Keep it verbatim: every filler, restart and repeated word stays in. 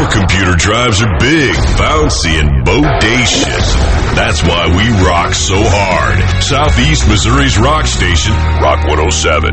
Our computer drives are big, bouncy, and bodacious. That's why we rock so hard. Southeast Missouri's rock station, Rock one oh seven.